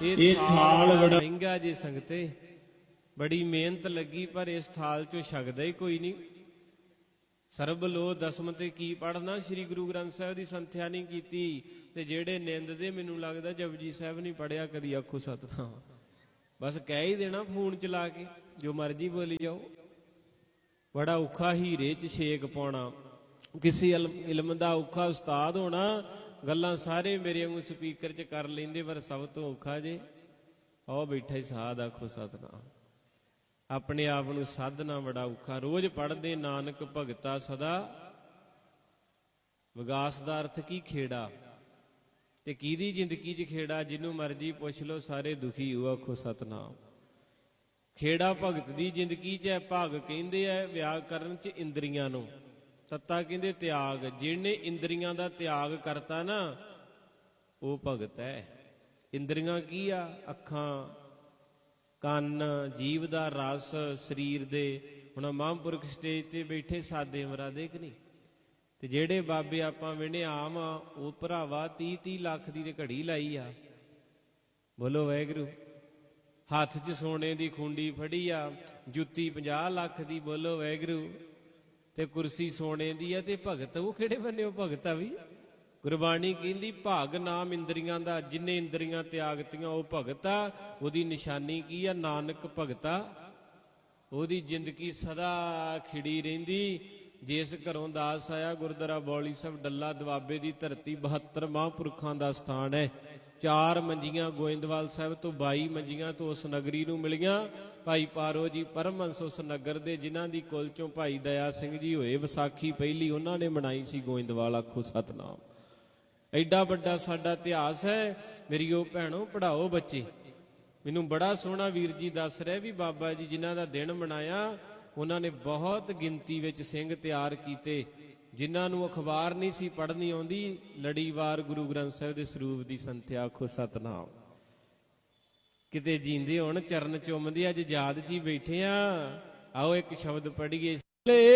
ਇਹ ਥਾਲ ਬੜਾ ਮਹਿੰਗਾ ਜੀ ਸੰਗਤੇ, ਬੜੀ ਮਿਹਨਤ ਲੱਗੀ ਪਰ ਇਸ ਥਾਲ ਚੋਂ ਛਕਦਾ ਹੀ ਕੋਈ ਨਹੀਂ। ਸਰਬ ਲੋ ਦਸਮ ਤੇ ਕੀ ਪੜਨਾ, ਸ੍ਰੀ ਗੁਰੂ ਗ੍ਰੰਥ ਸਾਹਿਬ ਦੀ ਸੰਥਿਆ ਨਹੀਂ ਕੀਤੀ। ਤੇ ਜਿਹੜੇ ਨਿੰਦਦੇ, ਮੈਨੂੰ ਲੱਗਦਾ ਜਪਜੀ ਸਾਹਿਬ ਨਹੀਂ ਪੜਿਆ ਕਦੀ, ਆਖੋ ਸਤਿਨਾਮ। ਬਸ ਕਹਿ ਹੀ ਦੇਣਾ ਫੋਨ ਚਲਾ ਕੇ, ਜੋ ਮਰਜ਼ੀ ਬੋਲੀ ਜਾਓ। ਬੜਾ ਔਖਾ ਹੀਰੇ 'ਚ ਛੇਕ ਪਾਉਣਾ, ਕਿਸੇ ਇਲਮ ਦਾ ਔਖਾ ਉਸਤਾਦ ਹੋਣਾ। ਗੱਲਾਂ ਸਾਰੇ ਮੇਰੇ ਵਾਂਗੂ ਸਪੀਕਰ 'ਚ ਕਰ ਲੈਂਦੇ, ਪਰ ਸਭ ਤੋਂ ਔਖਾ ਜੇ ਆਹ ਬੈਠਾ ਹੀ ਸਾਧ, ਆਖੋ ਸਤਿਨਾਮ। ਆਪਣੇ ਆਪ ਨੂੰ ਸਾਧਨਾ ਬੜਾ ਔਖਾ। ਰੋਜ਼ ਪੜ੍ਹਦੇ ਨਾਨਕ ਭਗਤਾ ਸਦਾ ਵਿਗਾਸ ਦਾ ਅਰਥ ਕੀ? ਖੇੜਾ। ਤੇ ਕਿਹਦੀ ਜ਼ਿੰਦਗੀ 'ਚ ਖੇੜਾ? ਜਿਹਨੂੰ ਮਰਜ਼ੀ ਪੁੱਛ ਲਓ, ਸਾਰੇ ਦੁਖੀ ਹੋ, ਆਖੋ ਸਤਿਨਾਮ। ਖੇੜਾ ਭਗਤ ਦੀ ਜ਼ਿੰਦਗੀ 'ਚ ਹੈ। ਭਾਗ ਕਹਿੰਦੇ ਆ ਵਿਆਕਰਨ 'ਚ ਇੰਦਰੀਆਂ ਨੂੰ, ਸੱਤਾ ਕਹਿੰਦੇ ਤਿਆਗ। ਜਿਹਨੇ ਇੰਦਰੀਆਂ ਦਾ ਤਿਆਗ ਕਰਤਾ ਨਾ, ਉਹ ਭਗਤ ਹੈ। ਇੰਦਰੀਆਂ ਕੀ ਆ? ਅੱਖਾਂ, ਕੰਨ, ਜੀਵ ਦਾ ਰਸ, ਸਰੀਰ ਦੇ। ਹੁਣ ਮਹਾਂਪੁਰਖ ਸਟੇਜ ਤੇ ਬੈਠੇ ਸਾਦੇ ਮਰਾਦੇ ਕਿ ਨਹੀਂ? ਤੇ ਜਿਹੜੇ ਬਾਬੇ ਆਪਾਂ ਵੇਣੇ ਆਮ ਆ, ਉਹ ਭਰਾਵਾ 30-30 ਲੱਖ ਦੀ ਤੇ ਘੜੀ ਲਾਈ ਆ। ਬੋਲੋ ਵਾਹਿਗੁਰੂ। ਹੱਥ 'ਚ ਸੋਨੇ ਦੀ ਖੁੰਡੀ ਫੜੀ ਆ, ਜੁੱਤੀ 50 ਲੱਖ ਦੀ। ਬੋਲੋ ਵਾਹਿਗੁਰੂ। ਤੇ ਕੁਰਸੀ ਸੋਨੇ ਦੀ ਆ, ਤੇ ਭਗਤ ਉਹ ਕਿਹੜੇ ਬੰਨੇ? ਉਹ ਭਗਤ ਆ ਵੀ। ਗੁਰਬਾਣੀ ਕਹਿੰਦੀ ਭਾਗ ਨਾਮ ਇੰਦਰੀਆਂ ਦਾ, ਜਿੰਨੇ ਇੰਦਰੀਆਂ ਤਿਆਗਤੀਆਂ ਉਹ ਭਗਤ ਆ। ਉਹਦੀ ਨਿਸ਼ਾਨੀ ਕੀ ਆ? ਨਾਨਕ ਭਗਤਾ। ਉਹਦੀ ਜ਼ਿੰਦਗੀ ਸਦਾ ਖਿੜੀ ਰਹਿੰਦੀ। ਜਿਸ ਘਰੋਂ ਦਾਸ ਆਇਆ, ਗੁਰਦੁਆਰਾ ਬੌਲੀ ਸਾਹਿਬ ਡੱਲਾ ਦੁਆਬੇ ਦੀ ਧਰਤੀ, 72 ਮਹਾਂਪੁਰਖਾਂ ਦਾ ਸਥਾਨ ਹੈ। 4 ਮੰਜੀਆਂ ਗੋਇੰਦਵਾਲ ਸਾਹਿਬ ਤੋਂ, 22 ਮੰਜੀਆਂ ਤੋਂ ਉਸ ਨਗਰੀ ਨੂੰ ਮਿਲੀਆਂ। ਭਾਈ ਪਾਰੋ ਜੀ ਪਰਮਹੰਸ ਉਸ ਨਗਰ ਦੇ, ਜਿਨ੍ਹਾਂ ਦੀ ਕੁਲ ਚੋਂ ਭਾਈ ਦਇਆ ਸਿੰਘ ਜੀ ਹੋਏ। ਵਿਸਾਖੀ ਪਹਿਲੀ ਉਹਨਾਂ ਨੇ ਮਨਾਈ ਸੀ ਗੋਇੰਦਵਾਲ, ਆਖੋ ਸਤਿਨਾਮ। ਐਡਾ ਵੱਡਾ ਸਾਡਾ ਇਤਿਹਾਸ ਹੈ। ਮੇਰੀਓ ਭੈਣੋ, ਪੜ੍ਹਾਓ ਬੱਚੇ। ਮੈਨੂੰ ਬੜਾ ਸੋਹਣਾ ਵੀਰ ਜੀ ਦੱਸ ਰਿਹਾ ਵੀ ਬਾਬਾ ਜੀ ਜਿਨ੍ਹਾਂ ਦਾ ਦਿਨ ਮਨਾਇਆ, ਉਹਨਾਂ ਨੇ ਬਹੁਤ ਗਿਣਤੀ ਵਿੱਚ ਸਿੰਘ ਤਿਆਰ ਕੀਤੇ, ਜਿਨ੍ਹਾਂ ਨੂੰ ਅਖਬਾਰ ਨਹੀਂ ਸੀ ਪੜ੍ਹਨੀ ਆਉਂਦੀ। ਲੜੀਵਾਰ ਗੁਰੂ ਗ੍ਰੰਥ ਸਾਹਿਬ ਦੇ ਸਰੂਪ ਦੀ ਸੰਥਿਆ, ਆਖੋ ਸਤਿਨਾਮ। ਕਿਤੇ ਜੀਂਦੇ ਹੋਣ, ਚਰਨ ਚੁੰਮਦੇ। ਅੱਜ ਯਾਦ 'ਚ ਹੀ ਬੈਠੇ ਆ। ਆਓ ਇੱਕ ਸ਼ਬਦ ਪੜ੍ਹੀਏ।